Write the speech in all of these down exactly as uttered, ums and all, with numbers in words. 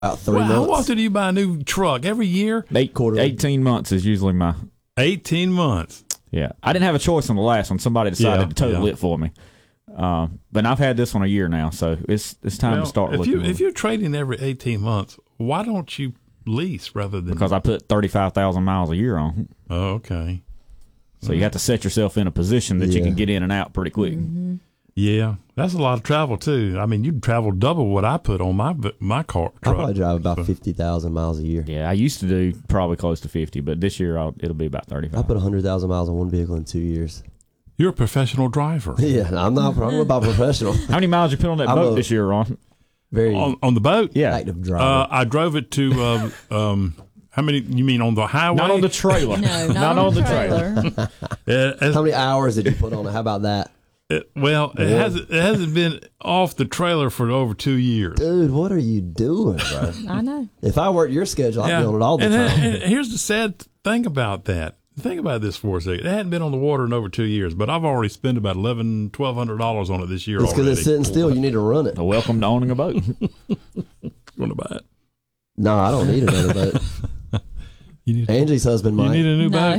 About three Well, months. how often do you buy a new truck? Every year? Eight, Quarterly. eighteen months is usually my. eighteen months. Yeah, I didn't have a choice on the last one. Somebody decided Yeah, to total yeah. it for me. Uh, but I've had this one a year now, so it's it's time Well, to start if looking. you if you're trading every eighteen months, why don't you lease rather than? because I put thirty-five thousand miles a year on, Oh, okay. so you have to set yourself in a position that you Yeah. can get in and out pretty quick. Mm-hmm. Yeah, that's a lot of travel too. I mean, you travel double what I put on my my car I truck. probably drive about fifty thousand miles a year. Yeah, I used to do probably close to fifty, but this year I'll, it'll be about I thirty-five. put one hundred thousand miles on one vehicle in two years. You're a professional driver. Yeah, I'm not I'm about professional. How many miles you put on that I'm boat a- this year, Ron? Very on, on the boat. Yeah, active driver. Uh, I drove it to. Um, um, how many? You mean on the highway? not on the trailer. No, not, on, the trailer. Uh, as- How many hours did you put on it? How about that? it- well, it hasn't. It hasn't been off the trailer for over two years. Dude, what are you doing, bro? I know. If I worked your schedule, I'd be on it all the and, time. and here's the sad thing about that. Think about this for a second. It hadn't been on the water in over two years, but I've already spent about eleven, twelve hundred dollars on it this year. It's because already. it's sitting still. You need to run it. A welcome to owning a boat. Going to buy it. No, I don't need another boat. You need, Angie's husband you might. need a new No.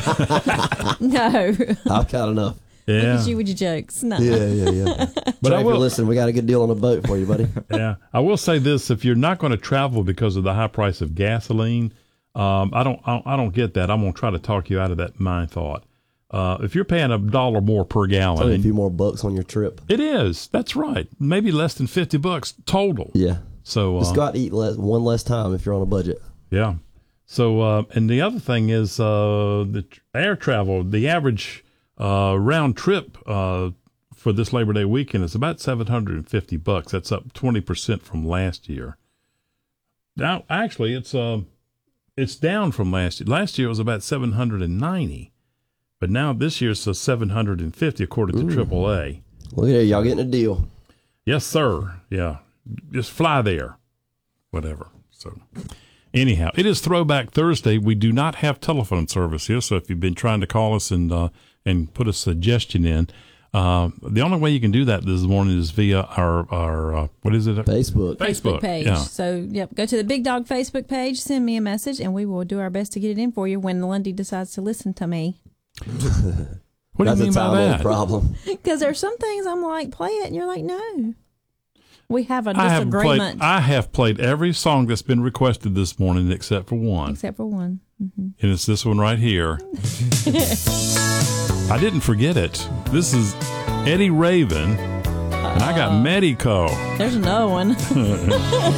boat. No. I've got enough. Look Yeah, at you with your jokes. No. Yeah, yeah, yeah. but I Trey, will. listen, we got a good deal on a boat for you, buddy. Yeah, I will say this: if you're not going to travel because of the high price of gasoline, um, I don't, I, I don't get that. I'm going to try to talk you out of that mind thought. Uh, if you're paying a dollar more per gallon, Only a and few more bucks on your trip. it is. That's right. Maybe less than fifty bucks total. Yeah. So Just uh, go out and eat less, one less time if you're on a budget. yeah. So uh, and the other thing is uh, the tr- air travel. The average uh, round trip uh, for this Labor Day weekend is about seven hundred and fifty bucks. That's up twenty percent from last year. Now, actually, it's uh, it's down from last year. Last year it was about seven hundred and ninety, but now this year it's seven hundred and fifty according to triple A. Look at there, y'all getting a deal. Yes, sir. Yeah, just fly there, whatever. So. Anyhow, it is Throwback Thursday. We do not have telephone service here, so if you've been trying to call us and uh, and put a suggestion in, uh, the only way you can do that this morning is via our our uh, what is it? Facebook. Facebook page. Yeah. So, yep, go to the Big Dog Facebook page, send me a message, and we will do our best to get it in for you when Lundy decides to listen to me. What That's do you mean a by time-old that? problem. Because there's some things I'm like, play it, and you're like, no. We have a I have played. disagreement. I have played every song that's been requested this morning except for one, Except for one. Mm-hmm. and it's this one right here. I didn't forget it. This is Eddie Raven, and I got Medico. There's another one.